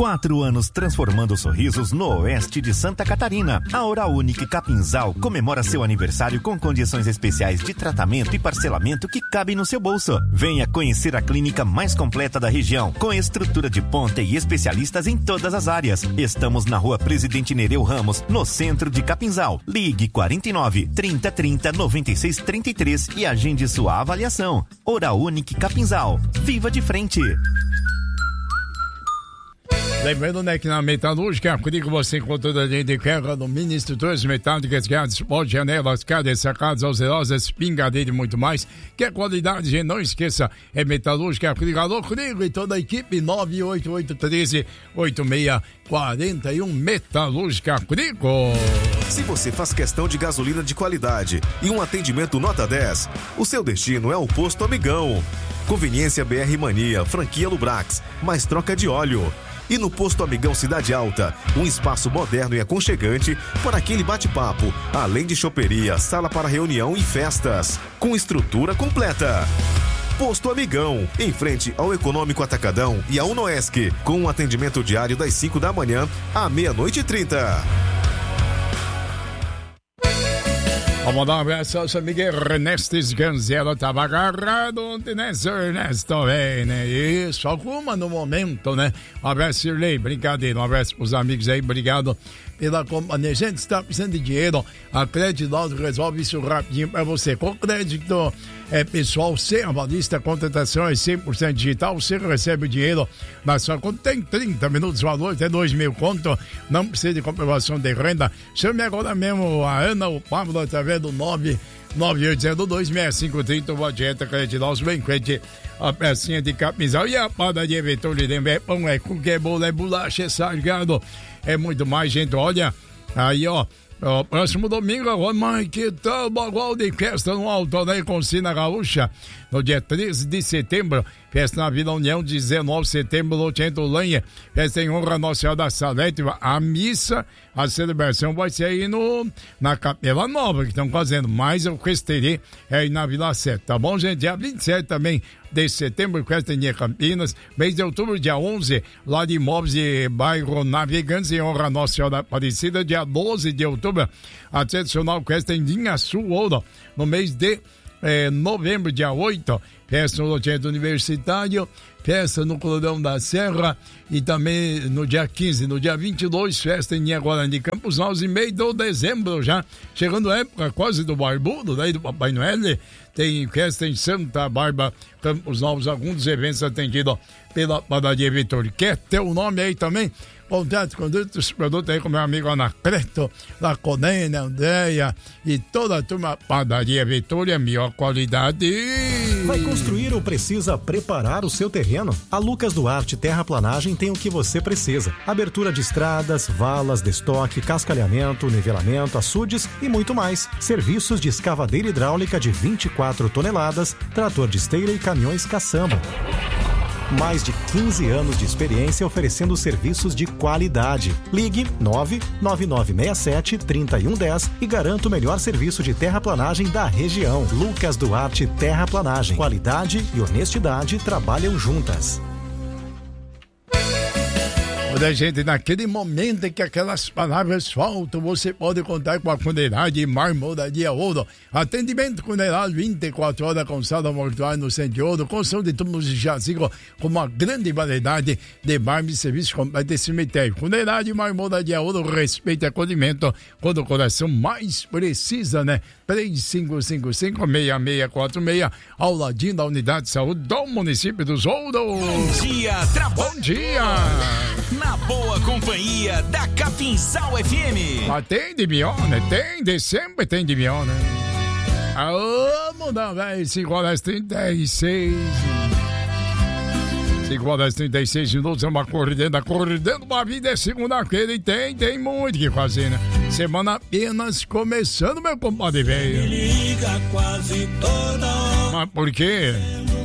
4 anos transformando sorrisos no oeste de Santa Catarina. A Oral Unique Capinzal comemora seu aniversário com condições especiais de tratamento e parcelamento que cabem no seu bolso. Venha conhecer a clínica mais completa da região, com estrutura de ponta e especialistas em todas as áreas. Estamos na Rua Presidente Nereu Ramos, no centro de Capinzal. Ligue 49 30 30 96 33 e agende sua avaliação. Oral Unique Capinzal. Viva de frente! Lembrando, né, que na Metalúrgica, comigo você encontra a gente de guerra no mini estruturas metálicas, grades, portas, janelas, cadeias, sacadas, alcerosas, espingadeira e muito mais. Que a qualidade, gente, não esqueça, é Metalúrgica. Alô, comigo e toda a equipe, 98813-8641, Metalúrgica, comigo. Se você faz questão de gasolina de qualidade e um atendimento nota 10, o seu destino é o Posto Amigão. Conveniência BR Mania, franquia Lubrax, mais troca de óleo. E no Posto Amigão Cidade Alta, um espaço moderno e aconchegante para aquele bate-papo, além de choperia, sala para reunião e festas, com estrutura completa. Posto Amigão, em frente ao Econômico Atacadão e ao Unoesc, com um atendimento diário das 5 da manhã à 00:30. Vamos dar um abraço ao seu amigo Ernesto Sganzella, tava agarrado ontem, né, seu Ernesto, né? Isso, alguma no momento, né? Um abraço, Sirley, brincadeira, um abraço pros amigos aí, obrigado pela companhia. Gente, está precisando de dinheiro, a Crédito resolve isso rapidinho pra você. Com crédito pessoal, sem avalista, contratação é 100% digital, você recebe o dinheiro na sua conta, tem 30 minutos, valor até 2.000 conto, não precisa de comprovação de renda. Chame agora mesmo a Ana, o Pablo, através do 998026530, o Dieta Credidoso, bem crente, a pecinha de Capinzal e a padaria Vitor Lidembe, é pão, é cuca, é bolo, é bolacha, é salgado, é muito mais, gente, olha, aí, ó, próximo domingo, agora, mãe, que tal bagual de festa no Alto, né, com Sina Gaúcha, no dia 13 de setembro, festa na Vila União, 19 de setembro, no Centro Lanha, festa em honra à Nossa Senhora da Salete, a missa, a celebração vai ser aí na Capela Nova, que estão fazendo, mas eu resterei aí na Vila 7, tá bom, gente? Dia 27 também de setembro, festa em Campinas, mês de outubro, dia 11, lá de Imóveis e Bairro Navegantes, em honra à Nossa Senhora da Aparecida, dia 12 de outubro, a tradicional festa em Linha Sul Ouro, no mês de novembro, dia 8, festa no loteamento universitário, festa no Colorão da Serra e também no dia 15, no dia 22, festa em Guarani Campos Novos, e meio de dezembro já, chegando a época quase do Barbudo, daí do Papai Noel, tem festa em Santa Bárbara, Campos Novos, alguns eventos atendidos pela padaria Vitor. Quer ter o nome aí também? Contato com outros produtos aí com meu amigo Anacleto, Laconene, Andréia e toda a turma padaria Vitória, melhor qualidade. Vai construir ou precisa preparar o seu terreno? A Lucas Duarte Terraplanagem tem o que você precisa. Abertura de estradas, valas, destoque, cascalhamento, nivelamento, açudes e muito mais. Serviços de escavadeira hidráulica de 24 toneladas, trator de esteira e caminhões caçamba. Mais de 15 anos de experiência oferecendo serviços de qualidade. Ligue 99967-3110 e garanta o melhor serviço de terraplanagem da região. Lucas Duarte Terraplanagem. Qualidade e honestidade trabalham juntas. Olha, gente, naquele momento em que aquelas palavras faltam, você pode contar com a Funerária Marmoraria Ouro. Atendimento funerário 24 horas com sala mortuária no Centro de Ouro, construção de túmulos de jazigo com uma grande variedade de mármore e serviços completos de cemitério. Funerária Marmoraria Ouro, respeito e acolhimento quando o coração mais precisa, né? 3555-6646, ao ladinho da Unidade de Saúde do município dos Ouros. Bom dia, trabalho. Bom dia. Na boa companhia da Capinzal FM. Mas tem de melhor, né? Tem, sempre tem de melhor, né? Vamos dar, velho, 5 horas 36. 5 horas 36 minutos, é uma corrida uma vida, é segunda-feira e tem muito o que fazer, né? Semana apenas começando, meu compadre velho. Me liga quase toda hora. Mas por quê?